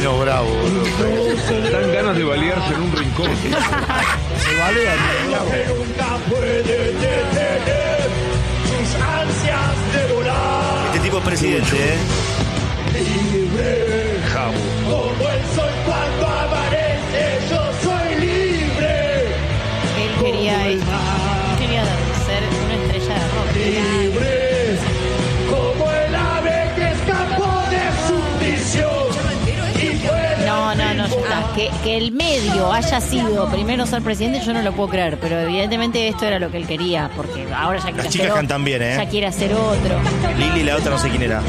No, bravo. Dan ganas de balearse en un rincón. Se balea, bravo. Este tipo es presidente, ¿eh? Jabo. Como el sol cuando amanece, yo soy libre. Él quería ser una estrella de rock. Libre. Como el ave que escapó de su prisión. No, ya está. Que el medio haya sido primero ser presidente, yo no lo puedo creer, pero evidentemente esto era lo que él quería, porque ahora ya quiere Las hacer chicas otro, cantan bien, ¿eh? ya quiere hacer otro. Lili y la otra no sé quién era.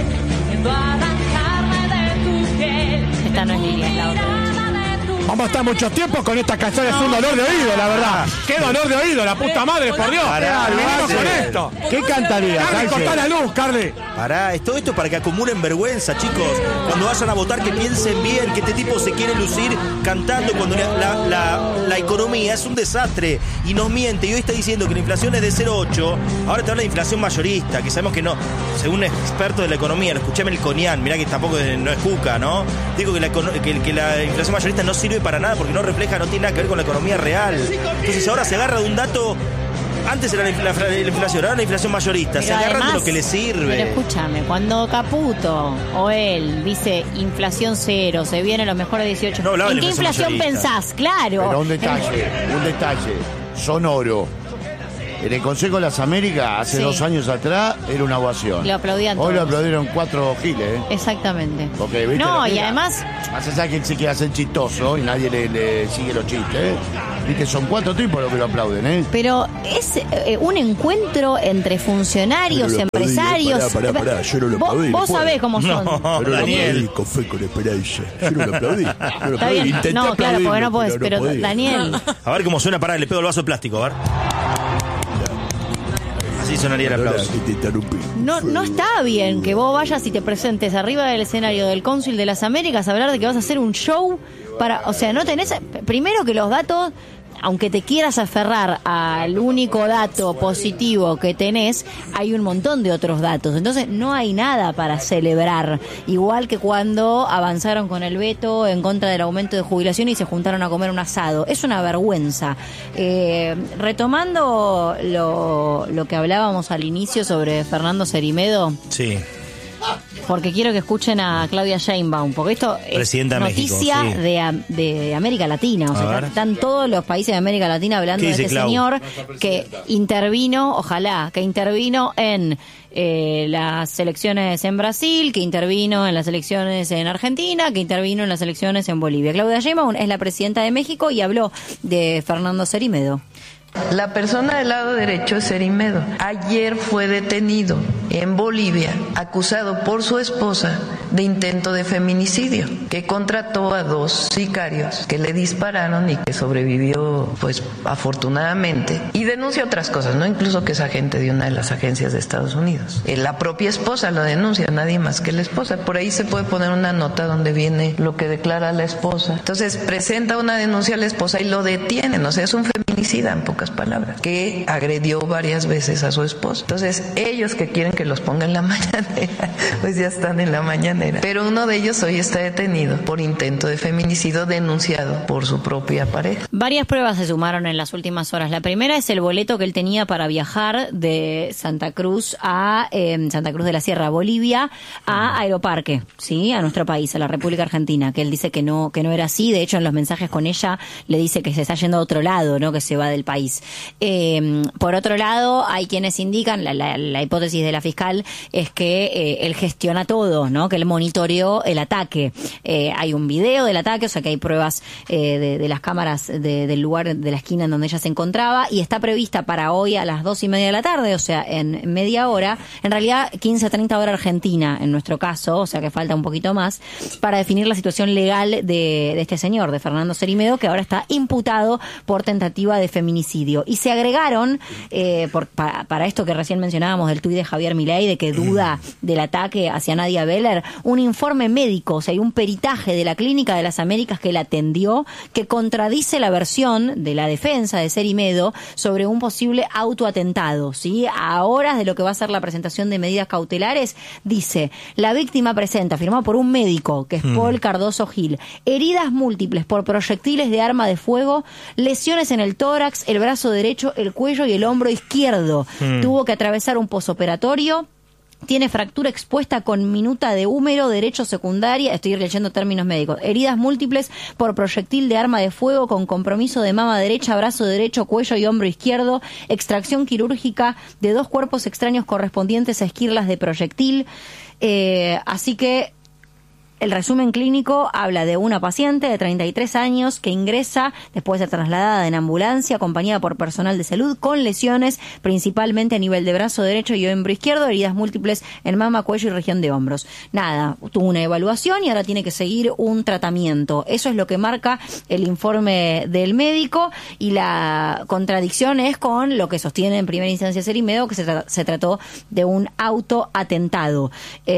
Esta no es Lili, es la otra. Vamos a estar mucho tiempo con esta canción, es un dolor de oído, la verdad. ¡Qué dolor de oído, la puta madre, por Dios! Pará, Venimos con Carle. esto. ¿Qué cantaría, Carle, cortá la luz, Carle. Pará, todo esto para que acumulen vergüenza, chicos. Cuando vayan a votar, que piensen bien, que este tipo se quiere lucir cantando cuando la economía es un desastre y nos miente. Y hoy está diciendo que la inflación es de 0,8. Ahora te habla de inflación mayorista, que sabemos que no. Según expertos de la economía, lo escuché Melconian, mirá que tampoco no es cuca, ¿no? Digo que la inflación mayorista no sirve para nada porque no refleja, no tiene nada que ver con la economía real. Entonces ahora se agarra de un dato. Antes era la inflación, ahora la inflación mayorista. Se agarran de lo que le sirve. Pero escúchame, cuando Caputo o él dice inflación cero, se viene lo mejor de 18. No hablaba ¿En de qué inflación mayorista. pensás? Claro. Pero un detalle sonoro. En el Consejo de las Américas, hace Sí. 2 años atrás, era una ovación. Lo aplaudían Hoy todos. lo aplaudieron 4 giles, ¿eh? Exactamente. Porque, ¿viste? No, y Mira, además, más allá que él se quiere hacer chistoso y nadie le sigue los chistes, ¿eh? Viste, son 4 tipos los que lo aplauden, ¿eh? pero es un encuentro entre funcionarios, Yo no lo aplaudí, empresarios. pará, yo no lo Vos- aplaudí, Vos no puedo. sabés cómo son. No, Pero lo Daniel. aplaudí con fe, con esperanza. Yo no lo aplaudí. Está bien. Intenté No, claro, porque no aplaudirlo, podés. Pero no podía. Daniel, A ver cómo suena, pará, le pego el vaso de plástico, a ver. Así sonaría el aplauso. Que te interrumpí. no está bien que vos vayas y te presentes arriba del escenario del Cónsul de las Américas a hablar de que vas a hacer un show para... O sea, no tenés... Primero que los datos... Aunque te quieras aferrar al único dato positivo que tenés, hay un montón de otros datos. Entonces no hay nada para celebrar. Igual que cuando avanzaron con el veto en contra del aumento de jubilación y se juntaron a comer un asado. Es una vergüenza. Retomando lo que hablábamos al inicio sobre Fernando Cerimedo, Sí. porque quiero que escuchen a Claudia Sheinbaum, porque esto es Presidenta de noticia México, sí. de América Latina. O A sea, ver. están todos los países de América Latina hablando ¿Qué de dice este Clau? señor que intervino, ojalá, que intervino en las elecciones en Brasil, que intervino en las elecciones en Argentina, que intervino en las elecciones en Bolivia. Claudia Sheinbaum es la presidenta de México y habló de Fernando Cerimedo. La persona del lado derecho es Cerimedo. Ayer fue detenido en Bolivia, acusado por su esposa de intento de feminicidio, que contrató a 2 sicarios que le dispararon y que sobrevivió, pues afortunadamente, y denuncia otras cosas, ¿no? Incluso que es agente de una de las agencias de Estados Unidos. La propia esposa lo denuncia, nadie más que la esposa. Por ahí se puede poner una nota donde viene lo que declara la esposa. Entonces presenta una denuncia a la esposa y lo detienen, o sea, es un feminicida en pocas palabras, que agredió varias veces a su esposo. Entonces, ellos que quieren que los ponga en la mañanera, pues ya están en la mañanera. Pero uno de ellos hoy está detenido por intento de feminicidio denunciado por su propia pareja. Varias pruebas se sumaron en las últimas horas. La primera es el boleto que él tenía para viajar de Santa Cruz a Santa Cruz de la Sierra, Bolivia, a Aeroparque, ¿sí? A nuestro país, a la República Argentina, que él dice que no era así. De hecho, en los mensajes con ella le dice que se está yendo a otro lado, ¿no? Que se va del país. Por otro lado, hay quienes indican, la hipótesis de la fiscal es que él gestiona todo, ¿no? Que él monitoreó el ataque. Hay un video del ataque, o sea que hay pruebas de las cámaras del lugar, de la esquina en donde ella se encontraba, y está prevista para hoy a las 2:30 de la tarde, o sea, en media hora, en realidad 15:30 hora argentina, en nuestro caso, o sea que falta un poquito más, para definir la situación legal de este señor, de Fernando Cerimedo, que ahora está imputado por tentativa de feminicidio. Y se agregaron, para esto que recién mencionábamos del tuit de Javier Milei, de que duda del ataque hacia Nadia Beller, un informe médico, o sea, hay un peritaje de la Clínica de las Américas que la atendió, que contradice la versión de la defensa de Cerimedo sobre un posible autoatentado, ¿sí? A horas de lo que va a ser la presentación de medidas cautelares, dice, la víctima presenta, firmado por un médico, que es Paul Cardoso Gil, heridas múltiples por proyectiles de arma de fuego, lesiones en el tórax, el brazo derecho, el cuello y el hombro izquierdo. Tuvo que atravesar un posoperatorio. Tiene fractura expuesta con minuta de húmero derecho secundaria, estoy leyendo términos médicos, heridas múltiples por proyectil de arma de fuego con compromiso de mama derecha, brazo derecho, cuello y hombro izquierdo, extracción quirúrgica de 2 cuerpos extraños correspondientes a esquirlas de proyectil. Así que el resumen clínico habla de una paciente de 33 años que ingresa después de ser trasladada en ambulancia acompañada por personal de salud con lesiones principalmente a nivel de brazo derecho y hombro izquierdo, heridas múltiples en mama, cuello y región de hombros. Nada, tuvo una evaluación y ahora tiene que seguir un tratamiento. Eso es lo que marca el informe del médico y la contradicción es con lo que sostiene en primera instancia Cerimedo, que se trató de un autoatentado.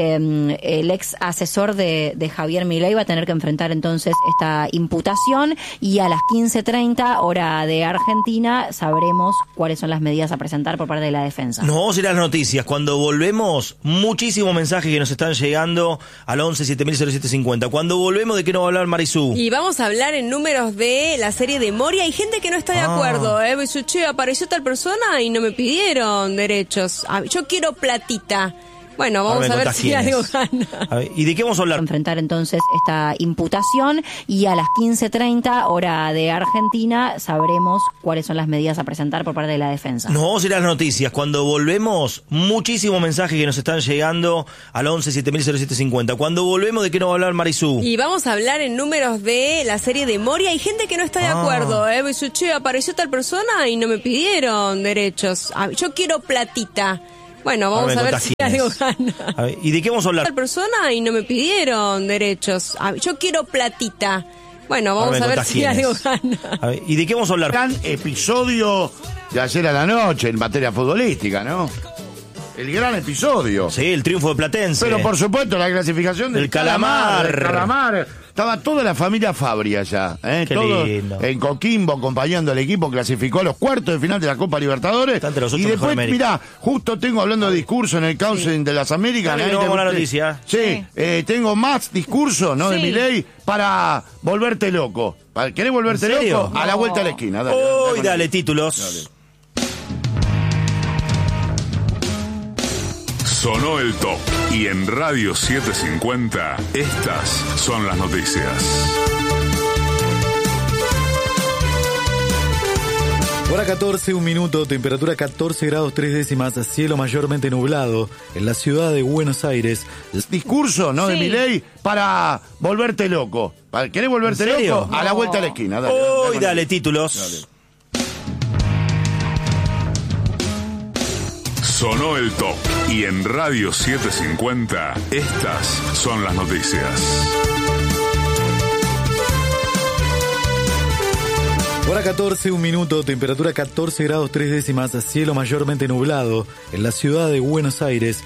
El ex asesor de Javier Milei va a tener que enfrentar entonces esta imputación y a las 15:30 hora de Argentina sabremos cuáles son las medidas a presentar por parte de la defensa. Nos vamos a ir a las noticias. Cuando volvemos, muchísimos mensajes que nos están llegando al 11 700750. Cuando volvemos, ¿de qué nos va a hablar Marisú? Y vamos a hablar en números de la serie de Moria. Hay gente que no está de acuerdo, ¿eh? Dice, che, apareció tal persona y no me pidieron derechos. Yo quiero platita. Bueno, vamos a ver si algo gana. ¿Y de qué vamos a hablar? Enfrentar entonces esta imputación y a las 15:30 hora de Argentina sabremos cuáles son las medidas a presentar por parte de la defensa. Nos vamos a ir a las noticias. Cuando volvemos, muchísimos mensajes que nos están llegando al 11 700750. Cuando volvemos, ¿de qué nos va a hablar Marisú? Y vamos a hablar en números de la serie de Moria. Hay gente que no está de acuerdo, ¿eh? Dice, che, apareció tal persona y no me pidieron derechos. Yo quiero platita. Bueno, vamos a ver si algo gana. ¿Y de qué vamos a hablar? Tal persona y no me pidieron derechos. Yo quiero platita. Bueno, vamos a ver si algo gana. ¿Y de qué vamos a hablar? Gran episodio de ayer a la noche en materia futbolística, ¿no? El gran episodio. Sí, el triunfo de Platense. Pero por supuesto la clasificación del Calamar. El Calamar. Estaba toda la familia Fabri allá, ¿eh? Qué Todos lindo. en Coquimbo acompañando al equipo, clasificó a los cuartos de final de la Copa Libertadores. Y después, mirá, justo tengo hablando de discurso en el Council de las Américas. Dale, no vamos a la noticia. Sí, tengo más discurso, ¿no? Sí. De Milei para volverte loco. ¿Querés volverte ¿En serio? loco? A la vuelta a la esquina. Dale, Hoy dale títulos. Dale. Sonó el top y en Radio 750 estas son las noticias. Hora 14, 1 minuto, temperatura 14 grados 3 décimas, cielo mayormente nublado en la ciudad de Buenos Aires. Discurso, ¿no? Sí. De Milei para volverte loco. ¿Querés volverte ¿En serio? loco? A la vuelta a la esquina. Dale, Hoy dale títulos. Dale. Sonó el top y en Radio 750 estas son las noticias. Hora 14, 1 minuto, temperatura 14 grados 3 décimas, cielo mayormente nublado en la ciudad de Buenos Aires.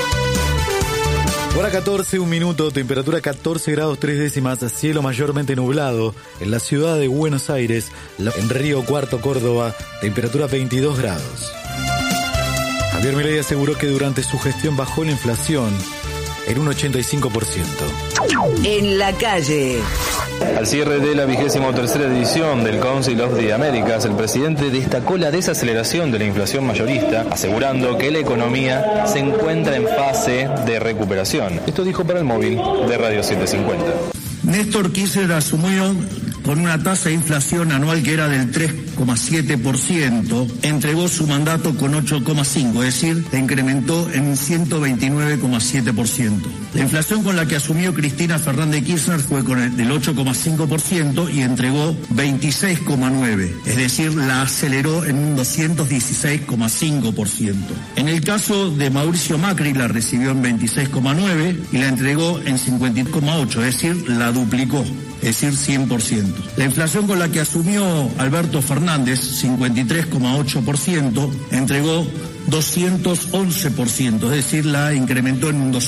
Hora 14, 1 minuto, temperatura 14 grados 3 décimas, cielo mayormente nublado en la ciudad de Buenos Aires. En Río Cuarto, Córdoba, temperatura 22 grados. Javier Milei aseguró que durante su gestión bajó la inflación en un 85%. En la calle. Al cierre de la 23ª edición del Council of the Americas, el presidente destacó la desaceleración de la inflación mayorista, asegurando que la economía se encuentra en fase de recuperación. Esto dijo para el móvil de Radio 750. Néstor Kirchner asumió con una tasa de inflación anual que era del 3,7%, entregó su mandato con 8,5%, es decir, la incrementó en un 129,7%. La inflación con la que asumió Cristina Fernández de Kirchner fue del 8,5% y entregó 26,9%, es decir, la aceleró en un 216,5%. En el caso de Mauricio Macri la recibió en 26,9% y la entregó en 50,8%, es decir, la duplicó, es decir, 100%. La inflación con la que asumió Alberto Fernández, 53,8%, entregó 211%, es decir, la incrementó en un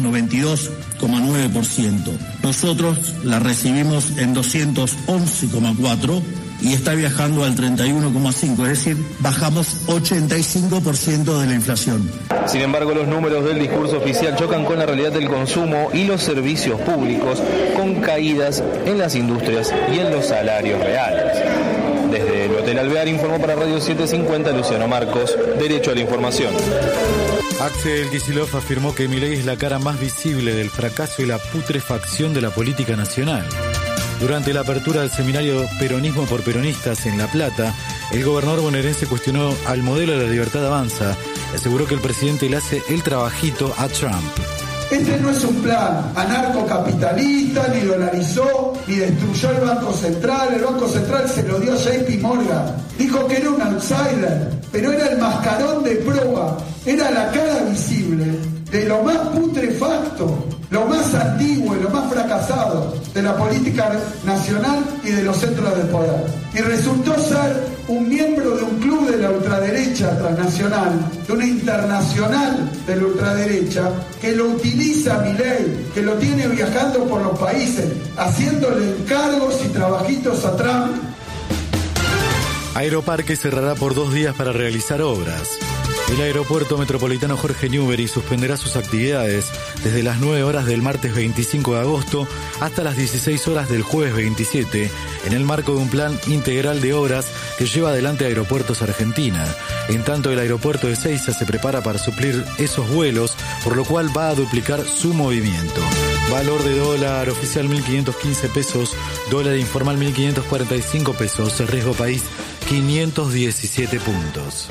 292,9%. Nosotros la recibimos en 211,4% y está viajando al 31,5%, es decir, bajamos 85% de la inflación. Sin embargo, los números del discurso oficial chocan con la realidad del consumo y los servicios públicos, con caídas en las industrias y en los salarios reales. Desde el Hotel Alvear informó para Radio 750 Luciano Marcos, Derecho a la Información. Axel Kicillof afirmó que Milei es la cara más visible del fracaso y la putrefacción de la política nacional. Durante la apertura del seminario Peronismo por Peronistas en La Plata, el gobernador bonaerense cuestionó al modelo de la libertad avanza y aseguró que el presidente le hace el trabajito a Trump. Este no es un plan anarcocapitalista, ni dolarizó, ni destruyó el Banco Central. El Banco Central se lo dio a JP Morgan. Dijo que era un outsider, pero era el mascarón de proa, era la cara visible de lo más putrefacto, lo más antiguo y lo más fracasado de la política nacional y de los centros de poder. Y resultó ser un miembro de un club de la ultraderecha transnacional, de una internacional de la ultraderecha, que lo utiliza Milei, que lo tiene viajando por los países, haciéndole encargos y trabajitos a Trump. Aeroparque cerrará por 2 días para realizar obras. El aeropuerto metropolitano Jorge Newbery suspenderá sus actividades desde las 9 horas del martes 25 de agosto hasta las 16 horas del jueves 27, en el marco de un plan integral de obras que lleva adelante Aeropuertos Argentina. En tanto, el aeropuerto de Ezeiza se prepara para suplir esos vuelos, por lo cual va a duplicar su movimiento. Valor de dólar oficial 1.515 pesos, dólar informal 1.545 pesos, riesgo país 517 puntos.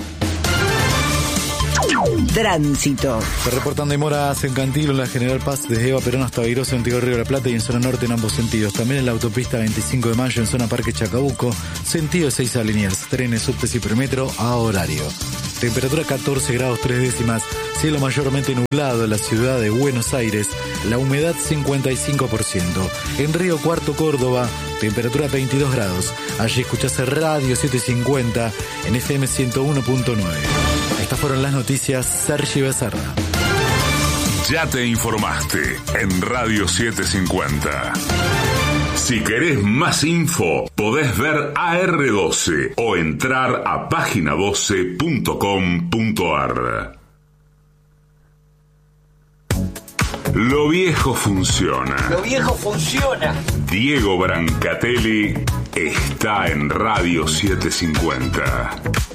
Tránsito. Se reportan demoras en Cantilo, en la General Paz, desde Eva Perón hasta Virosa, en Río de la Plata, y en zona norte en ambos sentidos. También en la autopista 25 de Mayo, en zona Parque Chacabuco, sentido de 6 Liniers, trenes, subtes y premetro a horario. Temperatura 14 grados 3 décimas, cielo mayormente nublado en la ciudad de Buenos Aires, la humedad 55%. En Río Cuarto, Córdoba, temperatura 22 grados. Allí escuchás Radio 750 en FM 101.9. Estas fueron las noticias. Sergio Becerra. Ya te informaste en Radio 750. Si querés más info, podés ver AR12 o entrar a página12.com.ar. Lo viejo funciona. Lo viejo funciona. Diego Brancatelli está en Radio 750.